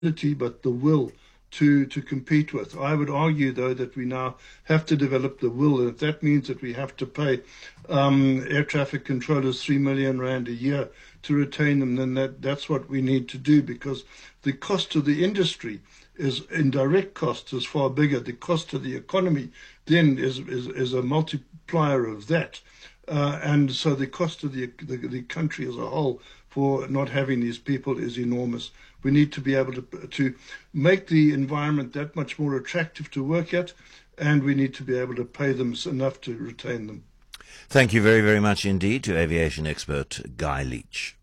ability, but the will to compete with. I would argue, though, that we now have to develop the will, and if that means that we have to pay air traffic controllers 3 million rand a year to retain them, then that's what we need to do, because the cost to the industry is indirect cost is far bigger. The cost to the economy then is a multiplier of that. And so the cost to the country as a whole for not having these people is enormous. We need to be able to make the environment that much more attractive to work at, and we need to be able to pay them enough to retain them. Thank you very, very much indeed to aviation expert Guy Leach.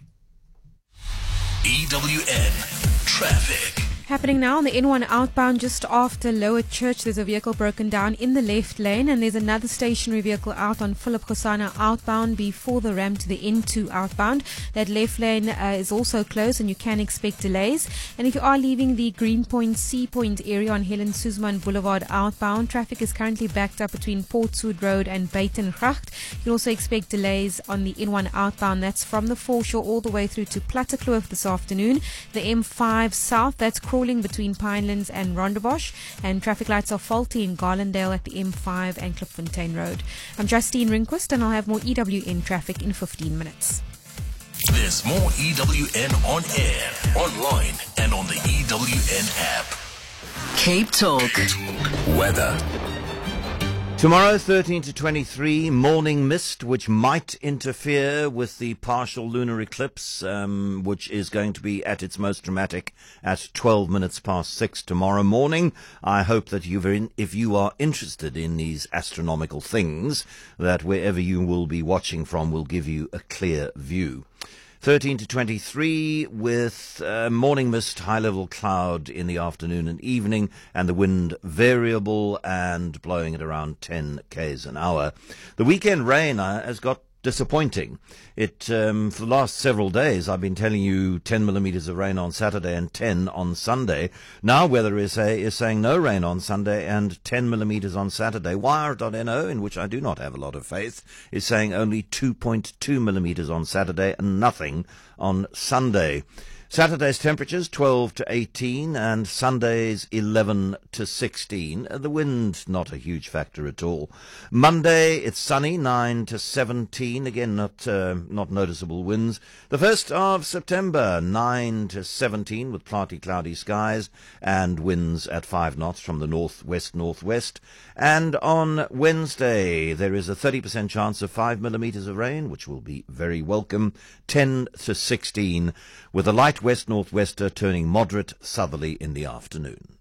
EWN Traffic. Happening now on the N1 outbound just after Lower Church. There's a vehicle broken down in the left lane, and there's another stationary vehicle out on Philip Khosana outbound before the ramp to the N2 outbound. That left lane is also closed, and you can expect delays. And if you are leaving the Greenpoint Sea Point area on Helen Suzman Boulevard outbound, traffic is currently backed up between Portswood Road and Buitengracht. You can also expect delays on the N1 outbound. That's from the foreshore all the way through to Plattekloof this afternoon. The M5 south, that's crawling between Pinelands and Rondebosch, and traffic lights are faulty in Garlandale at the M5 and Klipfontein Road. I'm Justine Rinquist, and I'll have more EWN traffic in 15 minutes. There's more EWN on air, online, and on the EWN app. Cape Talk. Weather. Tomorrow, 13 to 23, morning mist, which might interfere with the partial lunar eclipse, which is going to be at its most dramatic at 12 minutes past 6 tomorrow morning. I hope that if you are interested in these astronomical things, that wherever you will be watching from will give you a clear view. 13 to 23 with morning mist, high-level cloud in the afternoon and evening, and the wind variable and blowing at around 10 k's an hour. The weekend rain has got disappointing. For the last several days, I've been telling you 10 millimeters of rain on Saturday and 10 on Sunday. Now Weather is saying no rain on Sunday and 10 millimeters on Saturday. Wire.no, in which I do not have a lot of faith, is saying only 2.2 millimeters on Saturday and nothing on Sunday. Saturday's temperatures 12 to 18 and Sunday's 11 to 16. The wind not a huge factor at all. Monday it's sunny 9 to 17. Again not noticeable winds. The 1st of September 9 to 17 with partly cloudy skies and winds at 5 knots from the northwest. And on Wednesday there is a 30% chance of 5 millimeters of rain, which will be very welcome. 10 to 16 with a light west-northwester turning moderate southerly in the afternoon.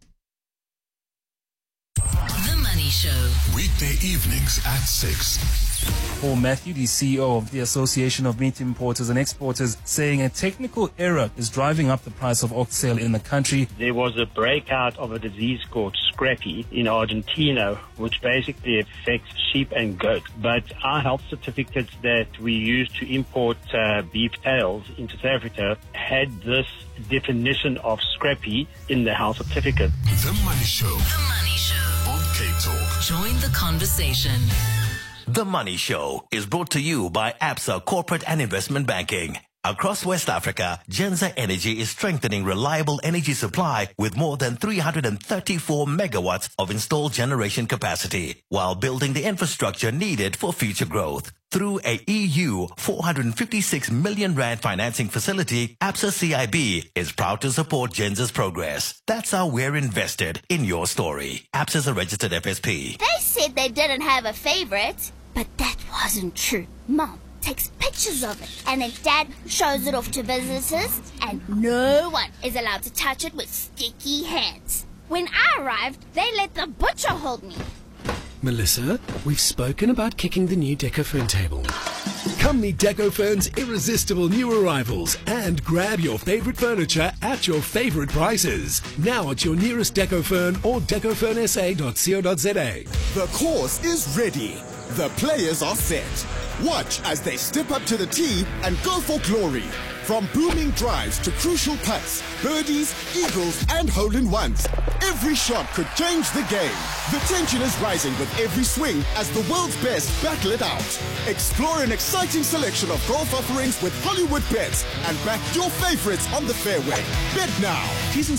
The Money Show. Weekday evenings at 6. Paul Matthew, the CEO of the Association of Meat Importers and Exporters, saying a technical error is driving up the price of oxtail in the country. There was a breakout of a disease called scrappy in Argentina, which basically affects sheep and goat. But our health certificates that we used to import beef tails into South Africa had this definition of scrappy in the health certificate. The Money Show. The Money Show. On Cape Talk. Join the conversation. The Money Show is brought to you by Absa Corporate and Investment Banking. Across West Africa, Genza Energy is strengthening reliable energy supply with more than 334 megawatts of installed generation capacity, while building the infrastructure needed for future growth. Through a EU 456 million rand financing facility, Absa CIB is proud to support Genza's progress. That's how we're invested in your story. Absa's a registered FSP. They said they didn't have a favorite, but that wasn't true. Mom takes pictures of it, and then Dad shows it off to visitors, and no one is allowed to touch it with sticky hands. When I arrived, they let the butcher hold me. Melissa, we've spoken about kicking the new Decofern table. Come meet Decofern's irresistible new arrivals and grab your favorite furniture at your favorite prices. Now at your nearest Decofern or decofernsa.co.za. The course is ready. The players are set. Watch as they step up to the tee and go for glory. From booming drives to crucial putts, birdies, eagles, and hole-in-ones, every shot could change the game. The tension is rising with every swing as the world's best battle it out. Explore an exciting selection of golf offerings with Hollywood Bets and back your favorites on the fairway. Bet now.